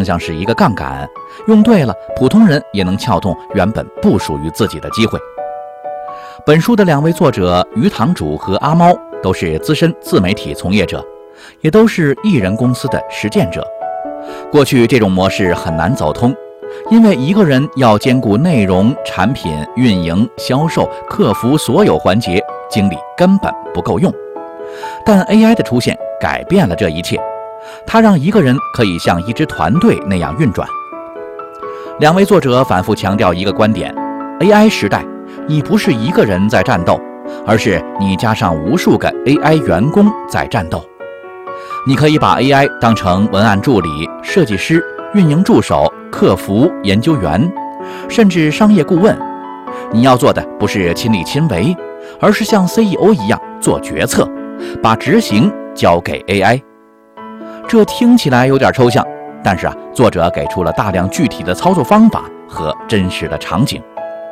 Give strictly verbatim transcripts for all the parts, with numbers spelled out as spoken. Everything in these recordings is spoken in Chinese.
更像是一个杠杆，用对了，普通人也能撬动原本不属于自己的机会。本书的两位作者于堂主和阿猫都是资深自媒体从业者，也都是艺人公司的实践者。过去这种模式很难走通，因为一个人要兼顾内容、产品、运营、销售、客服所有环节，精力根本不够用。但 A I 的出现改变了这一切，它让一个人可以像一支团队那样运转。两位作者反复强调一个观点： A I 时代，你不是一个人在战斗，而是你加上无数个 A I 员工在战斗。你可以把 A I 当成文案助理、设计师、运营助手、客服、研究员，甚至商业顾问。你要做的不是亲力亲为，而是像 C E O 一样做决策，把执行交给 A I。 这听起来有点抽象，但是啊，作者给出了大量具体的操作方法和真实的场景。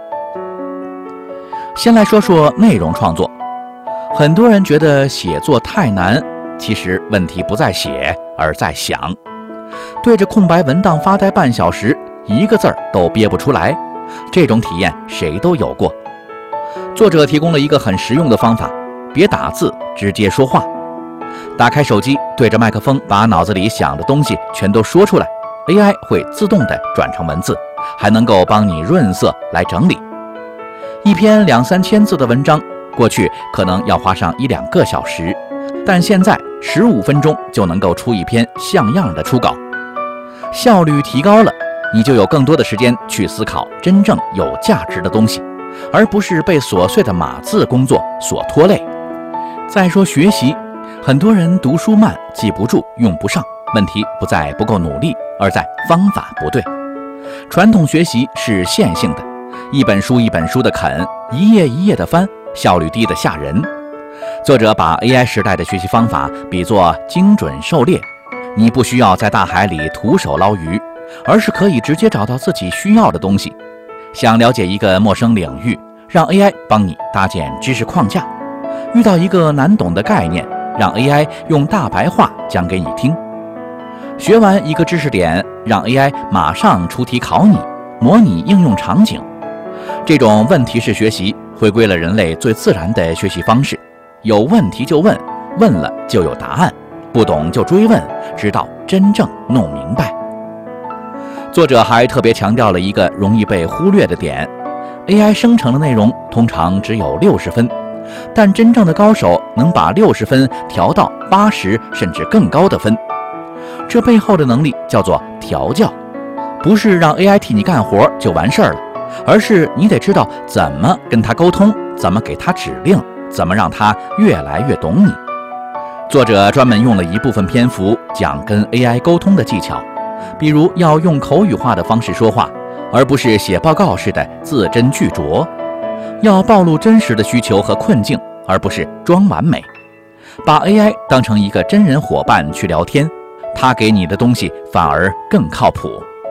先来说说内容创作。很多人觉得写作太难，其实问题不在写，而在想。对着空白文档发呆半小时，一个字儿都憋不出来，这种体验谁都有过。作者提供了一个很实用的方法，别打字，直接说话。打开手机，对着麦克风，把脑子里想的东西全都说出来， A I 会自动的转成文字，还能够帮你润色来整理。一篇两三千字的文章，过去可能要花上一两个小时，但现在十五分钟就能够出一篇像样的初稿。效率提高了，你就有更多的时间去思考真正有价值的东西，而不是被琐碎的码字工作所拖累。再说学习，很多人读书慢，记不住，用不上，问题不在不够努力，而在方法不对。传统学习是线性的，一本书一本书的啃，一页一页的翻，效率低得吓人。作者把 A I 时代的学习方法比作精准狩猎，你不需要在大海里徒手捞鱼，而是可以直接找到自己需要的东西。想了解一个陌生领域，让 A I 帮你搭建知识框架。遇到一个难懂的概念，让 A I 用大白话讲给你听。学完一个知识点，让 A I 马上出题考你，模拟应用场景。这种问题式学习回归了人类最自然的学习方式，有问题就问，问了就有答案，不懂就追问，直到真正弄明白。作者还特别强调了一个容易被忽略的点， A I 生成的内容通常只有六十分，但真正的高手能把六十分调到八十甚至更高的分。这背后的能力叫做调教，不是让 A I 替你干活就完事儿了，而是你得知道怎么跟它沟通，怎么给它指令，怎么让它越来越懂你。作者专门用了一部分篇幅讲跟 A I 沟通的技巧，比如要用口语化的方式说话，而不是写报告似的字斟句酌；要暴露真实的需求和困境，而不是装完美。把 A I 当成一个真人伙伴去聊天，他给你的东西反而更靠谱。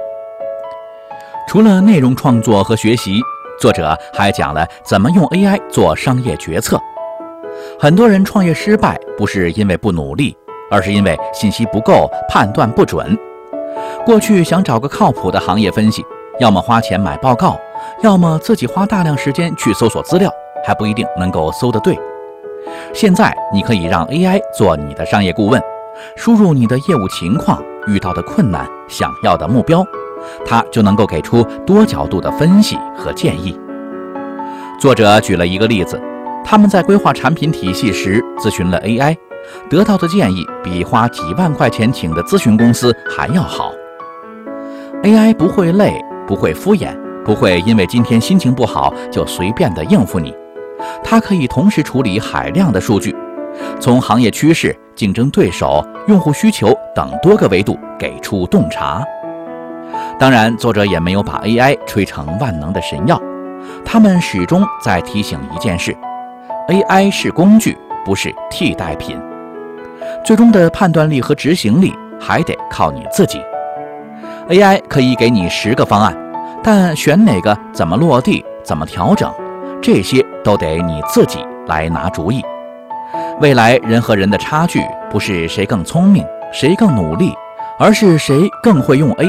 除了内容创作和学习，作者还讲了怎么用 A I 做商业决策。很多人创业失败，不是因为不努力，而是因为信息不够，判断不准。过去想找个靠谱的行业分析，要么花钱买报告，要么自己花大量时间去搜索资料，还不一定能够搜得对。现在你可以让 A I 做你的商业顾问，输入你的业务情况、遇到的困难、想要的目标，它就能够给出多角度的分析和建议。作者举了一个例子，他们在规划产品体系时咨询了 A I， 得到的建议比花几万块钱请的咨询公司还要好。A I 不会累，不会敷衍，不会因为今天心情不好就随便的应付你，它可以同时处理海量的数据，从行业趋势、竞争对手、用户需求等多个维度给出洞察。当然，作者也没有把 A I 吹成万能的神药，他们始终在提醒一件事： A I 是工具，不是替代品。最终的判断力和执行力还得靠你自己。A I 可以给你十个方案，但选哪个、怎么落地、怎么调整，这些都得你自己来拿主意。未来人和人的差距，不是谁更聪明，谁更努力，而是谁更会用 A I